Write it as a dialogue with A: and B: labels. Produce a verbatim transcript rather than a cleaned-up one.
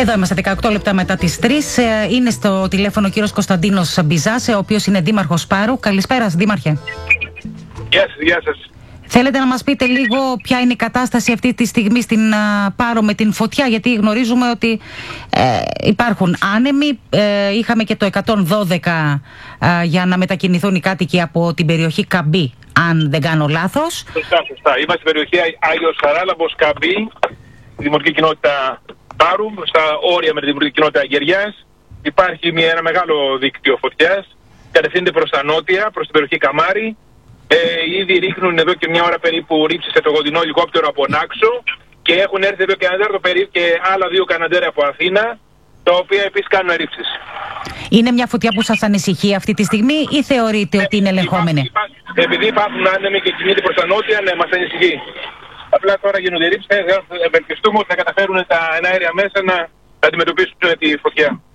A: Εδώ είμαστε δεκαοκτώ λεπτά μετά τις τρεις. Είναι στο τηλέφωνο ο κύριος Κωνσταντίνος Μπιζάς, ο οποίος είναι δήμαρχος Πάρου. Καλησπέρα, δήμαρχε.
B: Γεια σας, γεια σας.
A: Θέλετε να μας πείτε λίγο ποια είναι η κατάσταση αυτή τη στιγμή στην uh, Πάρο με την φωτιά, γιατί γνωρίζουμε ότι ε, υπάρχουν άνεμοι. Ε, είχαμε και το εκατόν δώδεκα ε, για να μετακινηθούν οι κάτοικοι από την περιοχή Καμπή, αν δεν κάνω λάθος.
B: Σωστά, σωστά. Είμαστε στην περιοχή Άγιος Χαράλαμπος, Καμπή, δημοτική κοινότητα Πάρου, στα όρια με τη δημοτική κοινότητα Αγγεριάς. Υπάρχει μια, ένα μεγάλο δίκτυο φωτιάς, κατευθύνεται προς τα νότια, προς την περιοχή Καμάρη. Ε, ήδη ρίχνουν εδώ και μια ώρα περίπου, ρίψησε το κοντινό ελικόπτερο από Νάξο και έχουν έρθει εδώ και, ένα περίπου και άλλα δύο καναντέρ από Αθήνα, τα οποία επίσης κάνουν ρήψεις.
A: Είναι μια φωτιά που σας ανησυχεί αυτή τη στιγμή ή θεωρείτε ε, ότι είναι ελεγχόμενη?
B: Υπάρχει, επειδή υπάρχουν άνεμοι και κινείται προς τα νότια, ναι, μας ανησυχεί. Απλά τώρα γίνονται ρήψεις, θα ευελπιστούμε ότι θα καταφέρουν τα εναέρια μέσα να αντιμετωπίσουν τη φωτιά.